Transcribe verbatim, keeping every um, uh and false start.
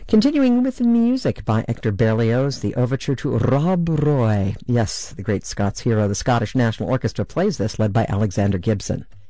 Continuing with music by Hector Berlioz, the overture to Rob Roy. Yes, the great Scots hero. The Scottish National Orchestra plays this, led by Alexander Gibson.